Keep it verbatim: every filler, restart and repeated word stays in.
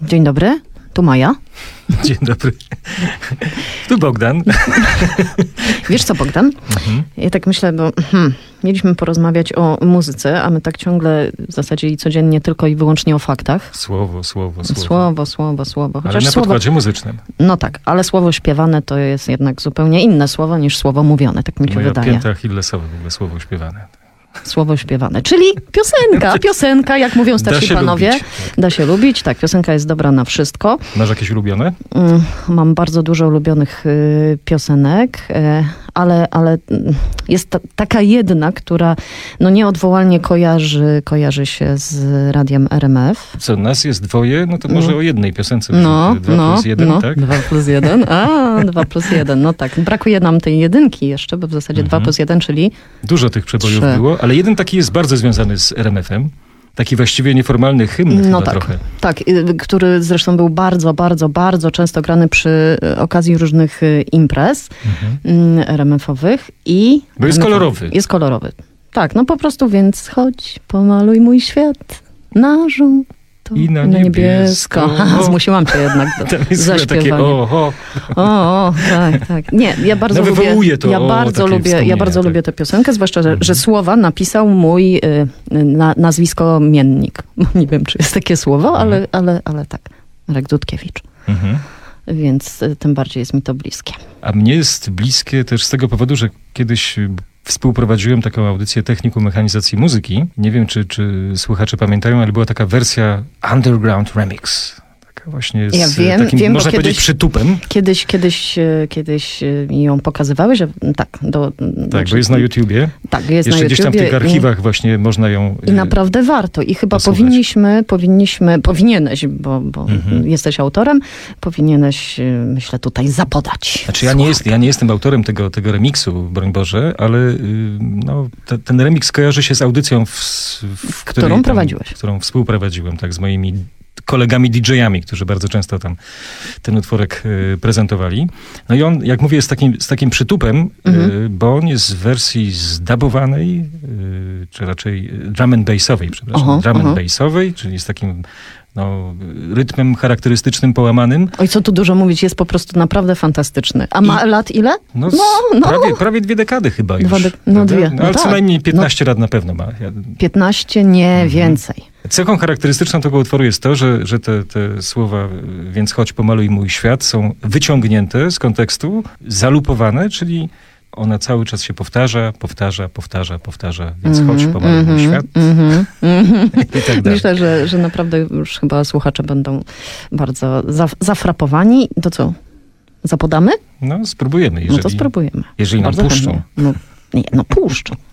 Dzień dobry, tu Maja. Dzień dobry. Tu Bogdan. Wiesz co, Bogdan? Mhm. Ja tak myślę, bo hmm, mieliśmy porozmawiać o muzyce, a my tak ciągle w zasadzie i codziennie tylko i wyłącznie o faktach. Słowo, słowo, słowo. Słowo, słowo, słowo. Chociaż ale na słowo, podkładzie muzycznym. No tak, ale słowo śpiewane to jest jednak zupełnie inne słowo niż słowo mówione, tak mi się Moja wydaje. pięta achillesowa, w ogóle słowo śpiewane. Słowo śpiewane, czyli piosenka. Piosenka, jak mówią starsi da panowie. Lubić, tak. Da się lubić, tak. Piosenka jest dobra na wszystko. Masz jakieś ulubione? Mm, mam bardzo dużo ulubionych y, piosenek, y, ale, ale jest ta, taka jedna, która no nieodwołalnie kojarzy, kojarzy się z radiem R M F. Co, nas jest dwoje? No to może no. o jednej piosence. No, dwa no, plus jeden, no, tak? Dwa plus jeden. A, dwa plus jeden. No tak. Brakuje nam tej jedynki jeszcze, bo w zasadzie Mhm. dwa plus jeden, czyli Dużo tych przebojów trzy. było, ale jeden taki jest bardzo związany z R M F-em. Taki właściwie nieformalny hymn no chyba tak, trochę. tak, y, który zresztą był bardzo, bardzo, bardzo często grany przy y, okazji różnych y, imprez Mhm. y, R M F-owych i... Bo jest R M F-owych. kolorowy. Jest kolorowy. Tak, no po prostu, więc chodź, pomaluj mój świat na żółto I na niebiesko. niebiesko. Ha, zmusiłam cię jednak do Tam jest zaśpiewania. takie o, o. O, o, tak, tak. Nie, ja bardzo No, lubię, wywołuje to, ja o, bardzo takie lubię, ja wspomnienia, bardzo tak. lubię tę piosenkę, zwłaszcza, że, Mhm. że słowa napisał mój y, na, nazwisko miennik. Nie wiem, czy jest takie słowo, Mhm. ale, ale, ale tak. Marek Dudkiewicz. Mhm. Więc y, tym bardziej jest mi to bliskie. A mnie jest bliskie też z tego powodu, że kiedyś współprowadziłem taką audycję Technikum Mechanizacji Muzyki. Nie wiem, czy, czy słuchacze pamiętają, ale była taka wersja Underground Remix. Taka właśnie z Ja wiem, takim, wiem, bo można kiedyś- powiedzieć, przytupem. Kiedyś, kiedyś, y, kiedyś y, mi ją pokazywałeś, że tak. Do, Tak, znaczy, bo jest na YouTubie. Tak, jest Jeszcze na gdzieś tam w YouTubie tych i- archiwach właśnie można ją... I y, naprawdę warto. I chyba posłuchać. powinniśmy, powinniśmy, powinieneś, bo, bo Mhm. jesteś autorem, powinieneś, y, myślę, tutaj zapodać. Znaczy ja nie, jest, ja nie jestem autorem tego, tego remiksu, broń Boże, ale y, no, te, ten remix kojarzy się z audycją, w, w której Którą tam, prowadziłeś. Którą współprowadziłem, tak, z moimi kolegami didżejami, którzy bardzo często tam ten utworek y, prezentowali. No i on, jak mówię, jest takim, z takim przytupem, Mhm. y, bo on jest w wersji zdabowanej, y, czy raczej y, drum and bassowej, przepraszam, Aha, drum aha. and bassowej, czyli z takim no, rytmem charakterystycznym, połamanym. Oj, co tu dużo mówić, jest po prostu naprawdę fantastyczny. A ma I- lat ile? No, No, no. Prawie, prawie dwie dekady chyba już. Dwa dek- no prawda? dwie, No, no ale tak. co najmniej piętnaście lat na pewno ma. Ja, piętnaście, nie Mhm. więcej. cechą charakterystyczną tego utworu jest to, że, że te, te słowa więc chodź pomaluj mój świat są wyciągnięte z kontekstu, zalupowane, czyli ona cały czas się powtarza, powtarza, powtarza, powtarza, więc Mhm, chodź pomaluj mój mhm, świat mhm, mhm. i tak dalej. Myślę, że, że naprawdę już chyba słuchacze będą bardzo zaf- zafrapowani. To co? Zapodamy? No spróbujemy, jeżeli, No to spróbujemy. jeżeli nam Bardzo puszczą. chętnie. No, nie, no puszczą.